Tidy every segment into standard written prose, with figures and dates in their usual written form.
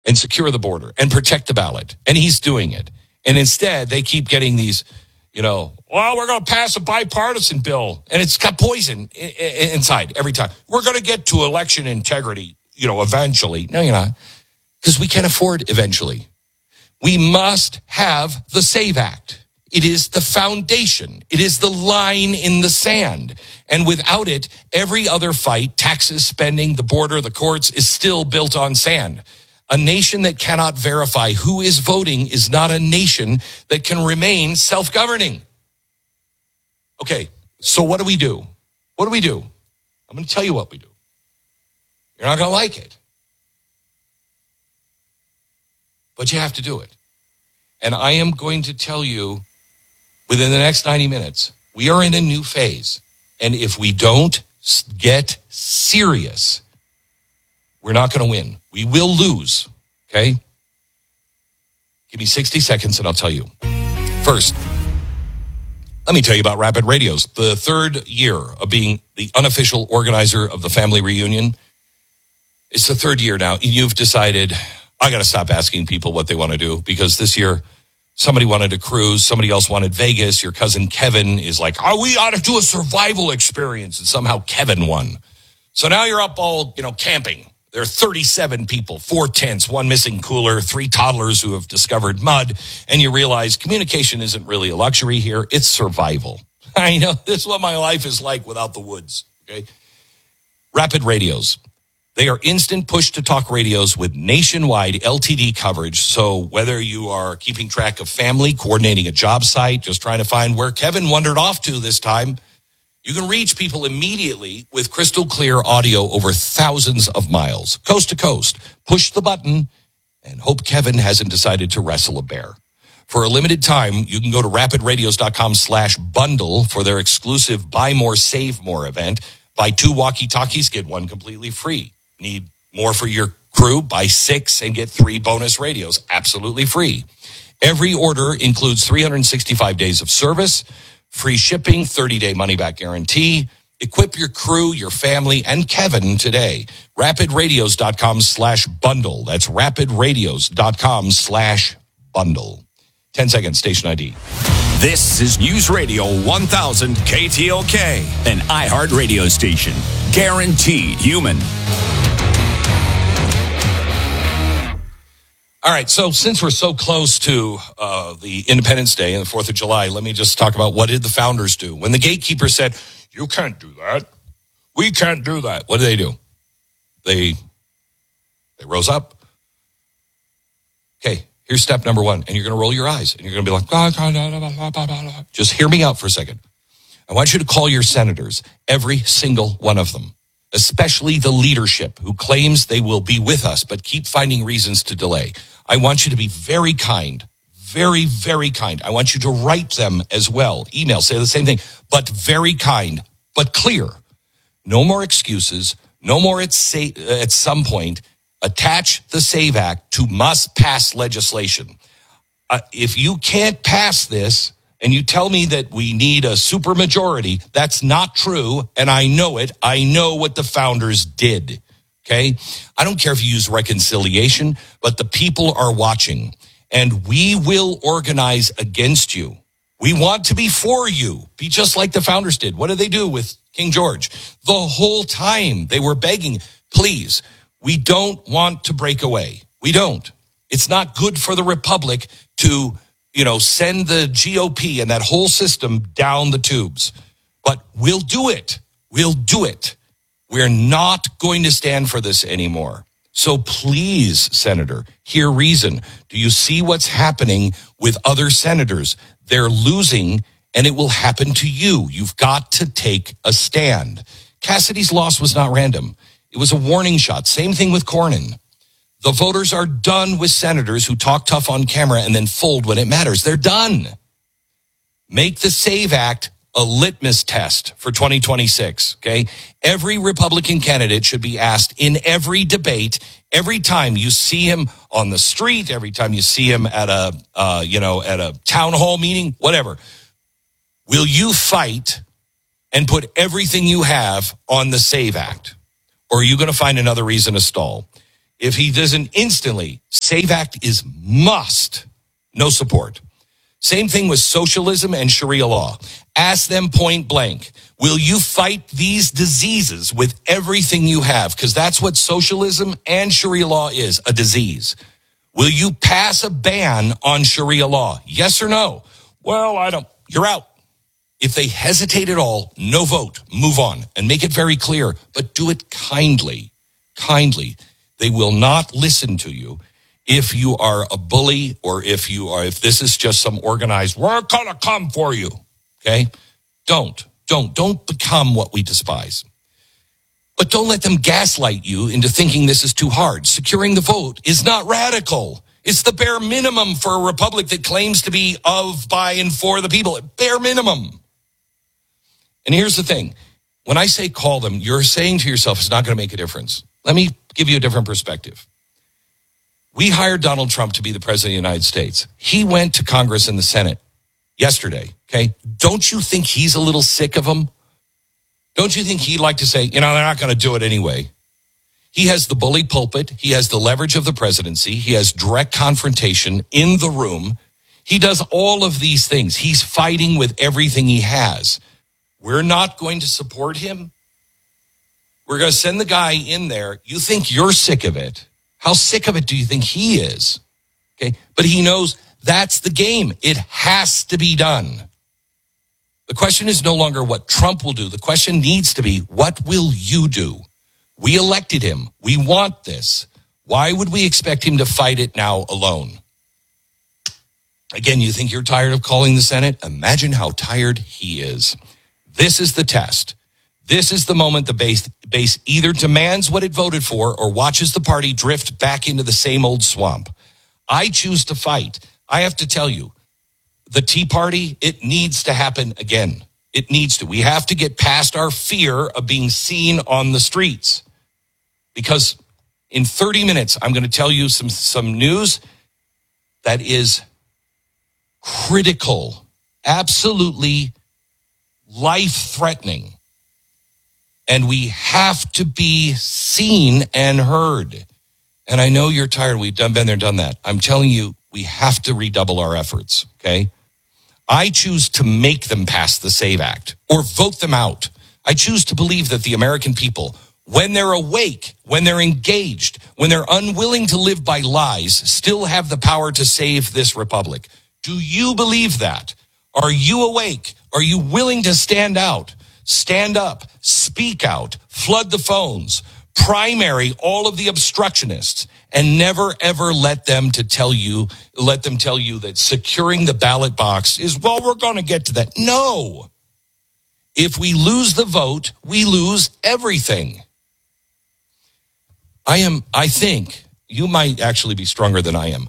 and secure the border and protect the ballot. And he's doing it. And instead, they keep getting these, well, we're going to pass a bipartisan bill. And it's got poison inside every time. We're going to get to election integrity, eventually. No, you're not. Because we can't afford eventually. We must have the SAVE Act. It is the foundation. It is the line in the sand. And without it, every other fight, taxes, spending, the border, the courts, is still built on sand. A nation that cannot verify who is voting is not a nation that can remain self-governing. Okay, so what do we do? What do we do? I'm going to tell you what we do. You're not going to like it. But you have to do it. And I am going to tell you within the next 90 minutes, we are in a new phase. And if we don't get serious, we're not going to win. We will lose, okay? Give me 60 seconds and I'll tell you. First, let me tell you about Rapid Radios. The third year of being the unofficial organizer of the family reunion. It's the third year now. You've decided, I got to stop asking people what they want to do because this year somebody wanted a cruise, somebody else wanted Vegas. Your cousin Kevin is like, we ought to do a survival experience. And somehow Kevin won. So now you're up all, camping. There are 37 people, 4 tents, 1 missing cooler, 3 toddlers who have discovered mud. And you realize communication isn't really a luxury here. It's survival. I know this is what my life is like without the woods. Okay. Rapid Radios. They are instant push-to-talk radios with nationwide LTD coverage. So whether you are keeping track of family, coordinating a job site, just trying to find where Kevin wandered off to this time, you can reach people immediately with crystal clear audio over thousands of miles, coast to coast. Push the button and hope Kevin hasn't decided to wrestle a bear. For a limited time, you can go to rapidradios.com/bundle for their exclusive Buy More, Save More event. Buy 2 walkie-talkies, get 1 completely free. Need more for your crew? Buy 6 and get 3 bonus radios, absolutely free. Every order includes 365 days of service, free shipping, 30-day money-back guarantee. Equip your crew, your family, and Kevin today. Rapidradios.com/bundle. That's rapidradios.com/bundle. 10 seconds, station ID. This is News Radio 1000 KTLK, an iHeart radio station. Guaranteed human. All right, so since we're so close to the Independence Day and the 4th of July, let me just talk about what did the founders do. When the gatekeeper said, you can't do that, we can't do that, what did they do? They rose up. Okay, here's step number 1, and you're going to roll your eyes, and you're going to be like, just hear me out for a second. I want you to call your senators, every single one of them, especially the leadership who claims they will be with us, but keep finding reasons to delay. I want you to be very kind, very, very kind. I want you to write them as well. Email, say the same thing, but very kind, but clear. No more excuses. No more at some point. Attach the SAVE Act to must-pass legislation. If you can't pass this and you tell me that we need a supermajority, that's not true, and I know it. I know what the founders did, okay? I don't care if you use reconciliation, but the people are watching, and we will organize against you. We want to be for you. Be just like the founders did. What did they do with King George? The whole time they were begging, please, we don't want to break away. We don't. It's not good for the republic to, send the GOP and that whole system down the tubes. But we'll do it. We'll do it. We're not going to stand for this anymore. So please, Senator, hear reason. Do you see what's happening with other senators? They're losing, and it will happen to you. You've got to take a stand. Cassidy's loss was not random. It was a warning shot. Same thing with Cornyn. The voters are done with senators who talk tough on camera and then fold when it matters. They're done. Make the SAVE Act a litmus test for 2026, okay? Every Republican candidate should be asked in every debate, every time you see him on the street, every time you see him at a town hall meeting, whatever. Will you fight and put everything you have on the SAVE Act? Or are you going to find another reason to stall? If he doesn't instantly, SAVE Act is must. No support. Same thing with socialism and Sharia law. Ask them point blank, will you fight these diseases with everything you have? Because that's what socialism and Sharia law is, a disease. Will you pass a ban on Sharia law? Yes or no? Well, I don't. You're out. If they hesitate at all, no vote. Move on and make it very clear, but do it kindly. Kindly. They will not listen to you if you are a bully or if this is just some organized, we're going to come for you. Okay? Don't become what we despise. But don't let them gaslight you into thinking this is too hard. Securing the vote is not radical. It's the bare minimum for a republic that claims to be of, by, and for the people. Bare minimum. And here's the thing. When I say call them, you're saying to yourself, it's not going to make a difference. Let me give you a different perspective. We hired Donald Trump to be the president of the United States. He went to Congress and the Senate yesterday, okay? Don't you think he's a little sick of them? Don't you think he'd like to say, they're not going to do it anyway? He has the bully pulpit. He has the leverage of the presidency. He has direct confrontation in the room. He does all of these things. He's fighting with everything he has. We're not going to support him. We're going to send the guy in there. You think you're sick of it. How sick of it do you think he is? Okay, but he knows that's the game. It has to be done. The question is no longer what Trump will do. The question needs to be, what will you do? We elected him. We want this. Why would we expect him to fight it now alone? Again, you think you're tired of calling the Senate? Imagine how tired he is. This is the test. This is the moment the base either demands what it voted for or watches the party drift back into the same old swamp. I choose to fight. I have to tell you, the Tea Party, it needs to happen again. It needs to. We have to get past our fear of being seen on the streets. Because in 30 minutes, I'm going to tell you some news that is critical, absolutely life-threatening. And we have to be seen and heard. And I know you're tired. We've been there, done that. I'm telling you, we have to redouble our efforts, okay? I choose to make them pass the SAVE Act or vote them out. I choose to believe that the American people, when they're awake, when they're engaged, when they're unwilling to live by lies, still have the power to save this republic. Do you believe that? Are you awake? Are you willing to stand out? Stand up, speak out, flood the phones, primary all of the obstructionists, and never ever let them tell you that securing the ballot box is, well, we're going to get to that. No. If we lose the vote, we lose everything. I think you might actually be stronger than I am.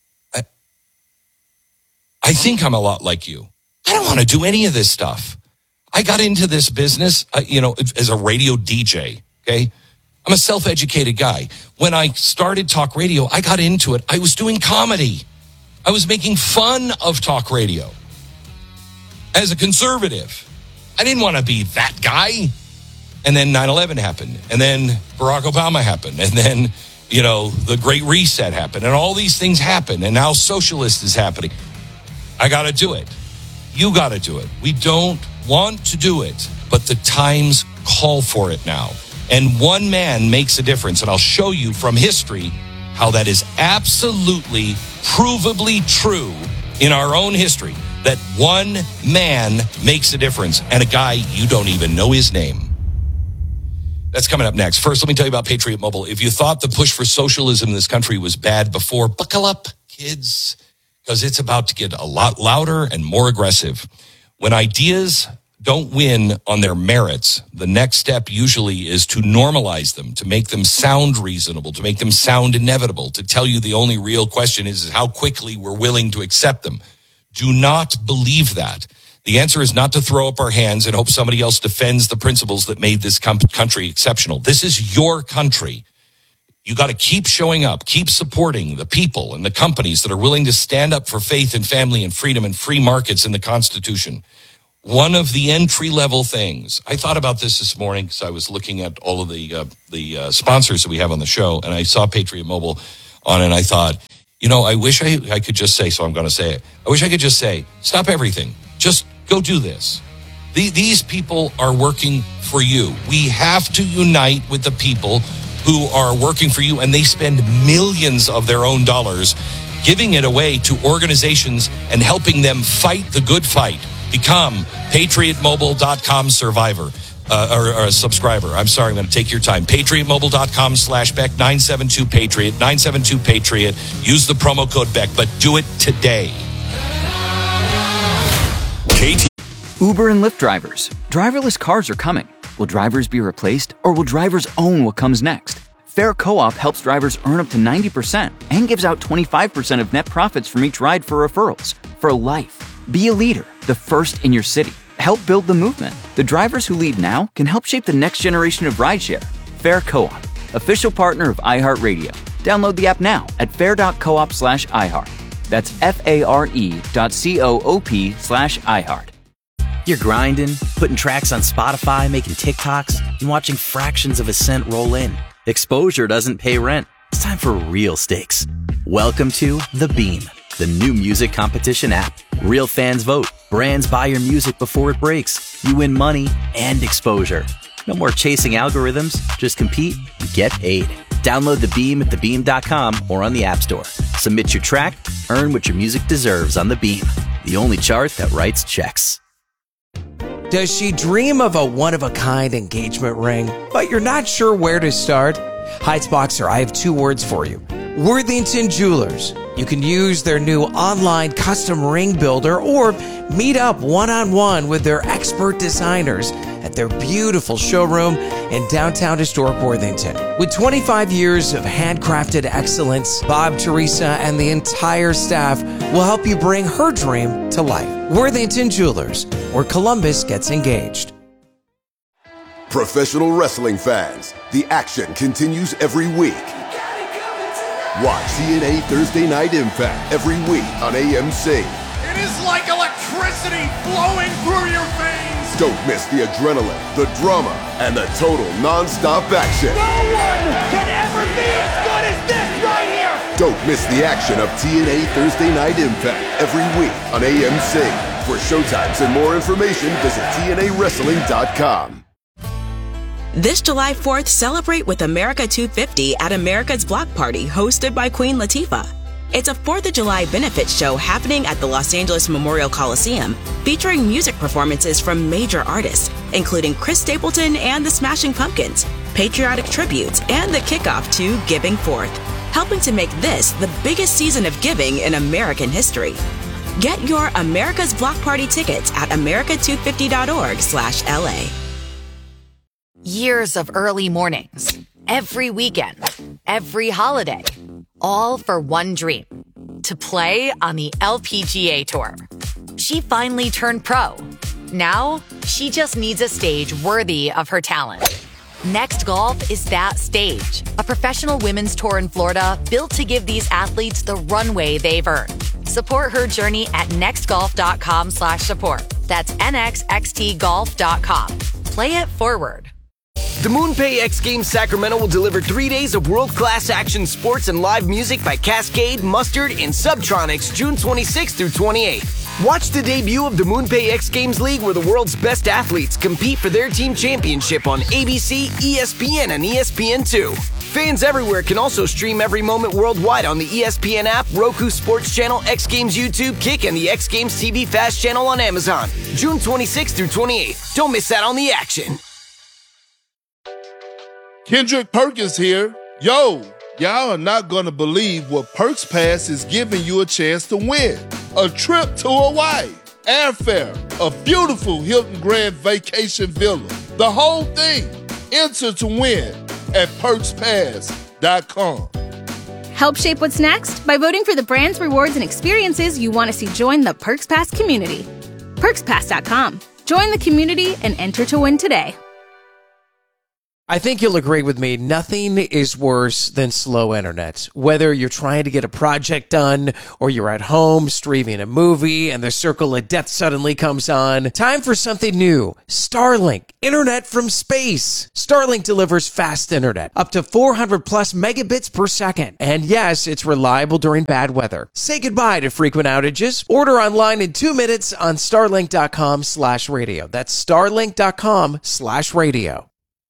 I think I'm a lot like you. I don't want to do any of this stuff. I got into this business, as a radio DJ, okay? I'm a self-educated guy. When I started talk radio, I got into it. I was doing comedy. I was making fun of talk radio. As a conservative, I didn't want to be that guy. And then 9/11 happened. And then Barack Obama happened. And then, the Great Reset happened. And all these things happened. And now socialist is happening. I got to do it. You got to do it. We don't want to do it, but the times call for it now. And one man makes a difference. And I'll show you from history how that is absolutely, provably true in our own history, that one man makes a difference, and a guy you don't even know his name. That's coming up next. First, let me tell you about Patriot Mobile. If you thought the push for socialism in this country was bad before, buckle up, kids, because it's about to get a lot louder and more aggressive. When ideas don't win on their merits, the next step usually is to normalize them, to make them sound reasonable, to make them sound inevitable, to tell you the only real question is how quickly we're willing to accept them. Do not believe that. The answer is not to throw up our hands and hope somebody else defends the principles that made this country exceptional. This is your country. You got to keep showing up, keep supporting the people and the companies that are willing to stand up for faith and family and freedom and free markets in the Constitution. one of the entry-level things. I thought about this morning because I was looking at all of the sponsors that we have on the show, and I saw Patriot Mobile on it, and I thought, I wish I could just say, so I'm going to say it. I wish I could just say, stop everything. Just go do this. These people are working for you. We have to unite with the people who are working for you, and they spend millions of their own dollars giving it away to organizations and helping them fight the good fight. Become PatriotMobile.com survivor or a subscriber. I'm sorry, I'm going to take your time. PatriotMobile.com/Beck, 972-PATRIOT, 972-PATRIOT. Use the promo code Beck, but do it today. Uber and Lyft drivers. Driverless cars are coming. Will drivers be replaced, or will drivers own what comes next? Fair Co-op helps drivers earn up to 90% and gives out 25% of net profits from each ride for referrals. For life. Be a leader, the first in your city. Help build the movement. The drivers who lead now can help shape the next generation of rideshare. Fair Co-op, official partner of iHeartRadio. Download the app now at fair.coop/iHeart. That's FARE.coop/iHeart. You're grinding, putting tracks on Spotify, making TikToks, and watching fractions of a cent roll in. Exposure doesn't pay rent. It's time for real stakes. Welcome to The Beam, the new music competition app. Real fans vote. Brands buy your music before it breaks. You win money and exposure. No more chasing algorithms. Just compete and get paid. Download The Beam at thebeam.com or on the App Store. Submit your track. Earn what your music deserves on The Beam, the only chart that writes checks. Does she dream of a one-of-a-kind engagement ring, but you're not sure where to start? Heights Boxer, I have two words for you. Worthington Jewelers. You can use their new online custom ring builder or meet up one-on-one with their expert designers at their beautiful showroom in downtown historic Worthington. With 25 years of handcrafted excellence, Bob, Teresa, and the entire staff will help you bring her dream to life. Worthington Jewelers, where Columbus gets engaged. Professional wrestling fans, the action continues every week. Watch TNA Thursday Night Impact every week on AMC. It is like electricity flowing through your veins. Don't miss the adrenaline, the drama, and the total non-stop action. No one can ever be as good as this right here. Don't miss the action of TNA Thursday Night Impact every week on AMC. For showtimes and more information, visit TNAWrestling.com. This July 4th, celebrate with America 250 at America's Block Party, hosted by Queen Latifah. It's a 4th of July benefit show happening at the Los Angeles Memorial Coliseum, featuring music performances from major artists, including Chris Stapleton and the Smashing Pumpkins, patriotic tributes, and the kickoff to Giving Forth, helping to make this the biggest season of giving in American history. Get your America's Block Party tickets at america250.org/LA. Years of early mornings, every weekend, every holiday, all for one dream, to play on the LPGA Tour. She finally turned pro. Now, she just needs a stage worthy of her talent. Next Golf is that stage, a professional women's tour in Florida built to give these athletes the runway they've earned. Support her journey at nextgolf.com/support. That's nxxtgolf.com. Play it forward. The MoonPay X Games Sacramento will deliver 3 days of world-class action sports and live music by Cascade, Mustard, and Subtronics June 26th through 28th. Watch the debut of the MoonPay X Games League, where the world's best athletes compete for their team championship on ABC, ESPN, and ESPN2. Fans everywhere can also stream every moment worldwide on the ESPN app, Roku Sports Channel, X Games YouTube, Kick, and the X Games TV Fast channel on Amazon. June 26th through 28th. Don't miss out on the action. Kendrick Perkins here. Yo, y'all are not going to believe what Perks Pass is giving you a chance to win. A trip to Hawaii, airfare, a beautiful Hilton Grand Vacation Villa. The whole thing. Enter to win at PerksPass.com. Help shape what's next by voting for the brands, rewards, and experiences you want to see join the Perks Pass community. PerksPass.com. Join the community and enter to win today. I think you'll agree with me. Nothing is worse than slow internet. Whether you're trying to get a project done or you're at home streaming a movie and the circle of death suddenly comes on. Time for something new. Starlink. Internet from space. Starlink delivers fast internet. Up to 400 plus megabits per second. And yes, it's reliable during bad weather. Say goodbye to frequent outages. Order online in 2 minutes on starlink.com/radio. That's starlink.com/radio.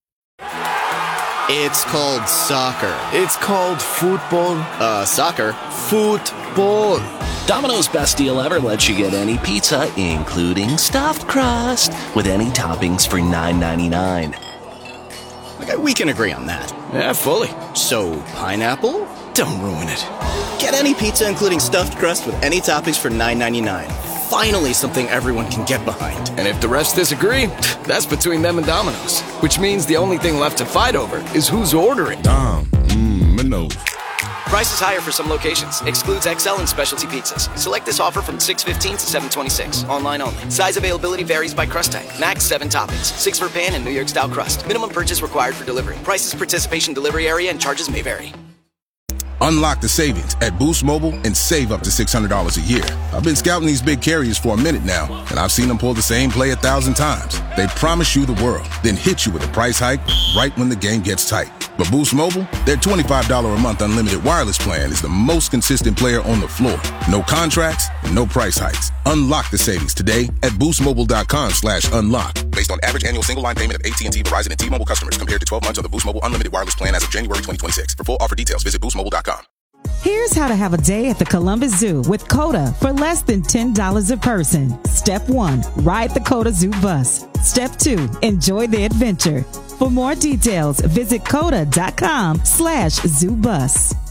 It's called soccer. It's called football. Soccer. Football. Domino's Best Deal Ever lets you get any pizza, including stuffed crust, with any toppings for $9.99. Okay, we can agree on that. Yeah, fully. So, pineapple? Don't ruin it. Get any pizza, including stuffed crust, with any toppings for $9.99. Finally, something everyone can get behind. And if the refs disagree, that's between them and Domino's. Which means the only thing left to fight over is who's ordering. Domino's. Price is higher for some locations. Excludes XL and specialty pizzas. Select this offer from 6/15 to 7/26. Online only. Size availability varies by crust type. Max 7 toppings. 6 for pan and New York style crust. Minimum purchase required for delivery. Prices, participation, delivery area, and charges may vary. Unlock the savings at Boost Mobile and save up to $600 a year. I've been scouting these big carriers for a minute now, and I've seen them pull the same play 1,000 times. They promise you the world, then hit you with a price hike right when the game gets tight. But Boost Mobile, their $25 a month unlimited wireless plan is the most consistent player on the floor. No contracts, no price hikes. Unlock the savings today at boostmobile.com/unlock. Based on average annual single line payment of AT&T, Verizon, and T-Mobile customers compared to 12 months of the Boost Mobile unlimited wireless plan as of January 2026. For full offer details, visit boostmobile.com. Here's how to have a day at the Columbus Zoo with COTA for less than $10 a person. Step 1, ride the COTA Zoo bus. Step 2, enjoy the adventure. For more details, visit COTA.com/ZooBus.